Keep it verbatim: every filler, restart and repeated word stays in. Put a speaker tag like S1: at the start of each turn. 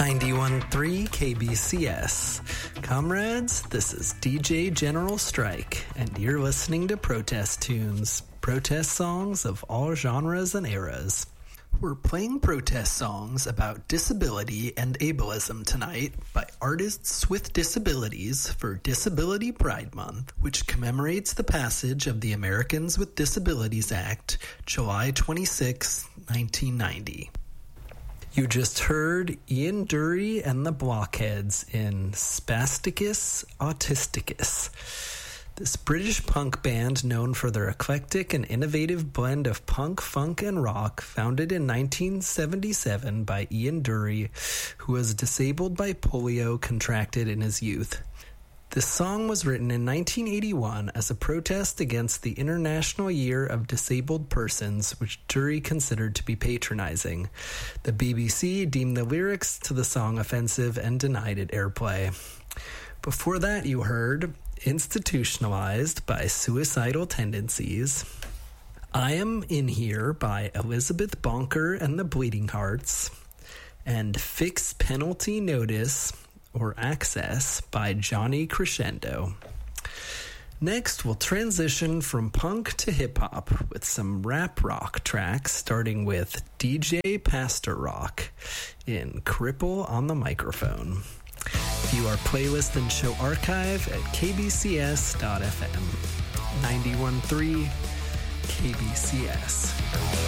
S1: ninety-one point three K B C S. Comrades, this is D J General Strike, and you're listening to Protest Tunes, protest songs of all genres and eras. We're playing protest songs about disability and ableism tonight by artists with disabilities for Disability Pride Month, which commemorates the passage of the Americans with Disabilities Act, July twenty-sixth, nineteen ninety. You just heard Ian Dury and the Blockheads in Spasticus Autisticus. This British punk band, known for their eclectic and innovative blend of punk, funk, and rock, founded in nineteen seventy-seven by Ian Dury, who was disabled by polio contracted in his youth. This song was written in nineteen eighty-one as a protest against the International Year of Disabled Persons, which Dury considered to be patronizing. The B B C deemed the lyrics to the song offensive and denied it airplay. Before that, you heard Institutionalized by Suicidal Tendencies, I Am In Here by Elizabeth Bonker and the Bleeding Hearts, and Fix Penalty Notice or Access by Johnny Crescendo. Next, we'll transition from punk to hip-hop with some rap rock tracks, starting with D J Pastor Rock in Cripple on the Microphone. View our playlist and show archive at k b c s dot f m. ninety-one point three K B C S.